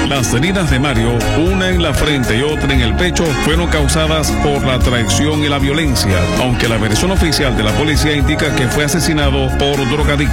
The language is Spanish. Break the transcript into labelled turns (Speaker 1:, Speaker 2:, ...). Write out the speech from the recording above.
Speaker 1: Las heridas de Mario, una en la frente y otra en el pecho, fueron causadas por la traición y la violencia, aunque la versión oficial de la policía indica que fue asesinado por drogadictos.